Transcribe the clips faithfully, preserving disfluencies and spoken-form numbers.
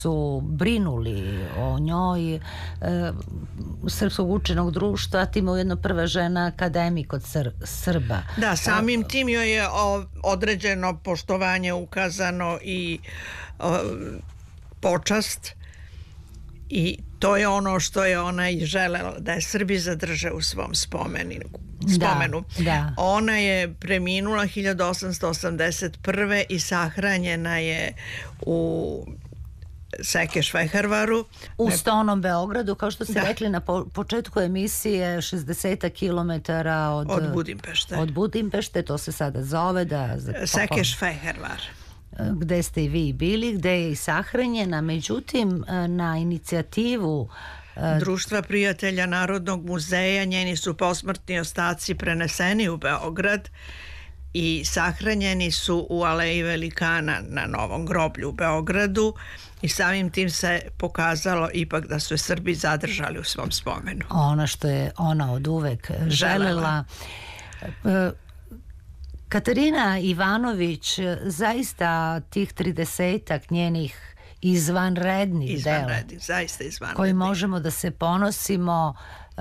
su brinuli o njoj, e, Srpskog učenog društva, time ujedno prva žena akademik od Sr Srba. Da, samim tim joj je o, određeno poštovanje ukazano i o, počast, i to je ono što je ona i želela, da je Srbi zadrže u svom spomeniku. spomenu. Da, da. Ona je preminula hiljadu osamsto osamdeset prve i sahranjena je u Sekeš Fehervaru. U Stonom Beogradu, kao što ste Da. rekli na po početku emisije, šezdeset kilometara od, Od Budimpešte. Od Budimpešte, to se sada zove da... Sekeš Fehervar. Gde ste i vi bili, gde je i sahranjena, međutim na inicijativu Društva prijatelja Narodnog muzeja njeni su posmrtni ostaci preneseni u Beograd i sahranjeni su u Aleji Velikana na Novom groblju u Beogradu, i samim tim se pokazalo ipak da su je Srbi zadržali u svom spomenu. Ono što je ona od uvek želela. želela. Katarina Ivanović, zaista tih tridesetak njenih izvanrednih, izvanrednih dela, zaista izvanrednih, koji možemo da se ponosimo.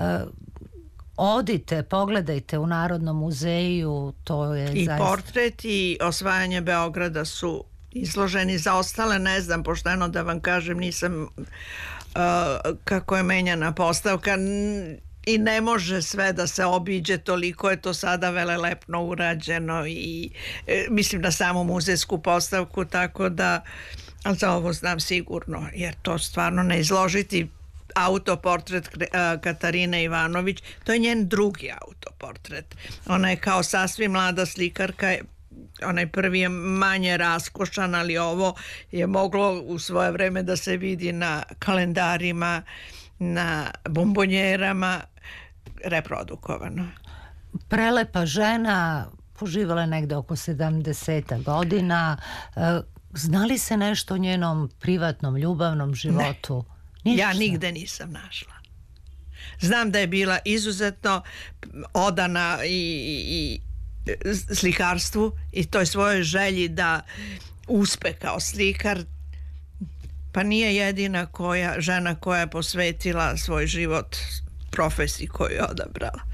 Odite, pogledajte u Narodnom muzeju, to je i zaista... portret i osvajanje Beograda su izloženi. Za ostale ne znam, pošteno da vam kažem, nisam uh, kako je menjana postavka i ne može sve da se obiđe, toliko je to sada velelepno urađeno i e, mislim na samu muzejsku postavku, tako da, ali za ovo znam sigurno, jer to stvarno ne izložiti autoportret Katarine Ivanović, to je njen drugi autoportret. Ona je kao sasvim mlada slikarka, onaj prvi je manje raskošan, ali ovo je moglo u svoje vreme da se vidi na kalendarima, na bombonjerama, reprodukovano. Prelepa žena, poživala je negde oko sedamdeset godina. Znali se nešto o njenom privatnom, ljubavnom životu? Ne. Ja nigde nisam našla. Znam da je bila izuzetno odana i, i slikarstvu i toj svojoj želji da uspe kao slikar. Pa nije jedina koja, žena koja je posvetila svoj život profesiji koju je odabrala.